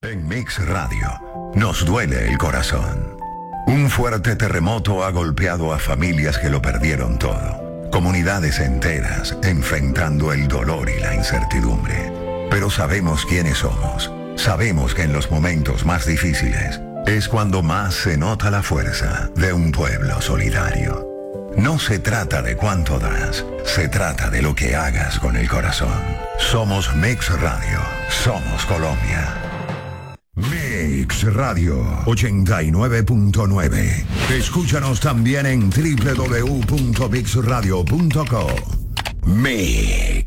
En Mix Radio nos duele el corazón. Un fuerte terremoto ha golpeado a familias que lo perdieron todo. Comunidades enteras enfrentando el dolor y la incertidumbre. Pero sabemos quiénes somos. Sabemos que en los momentos más difíciles es cuando más se nota la fuerza de un pueblo solidario. No se trata de cuánto das, se trata de lo que hagas con el corazón. Somos Mix Radio, somos Colombia. Mix Radio 89.9. Escúchanos también en www.mixradio.co. Mix.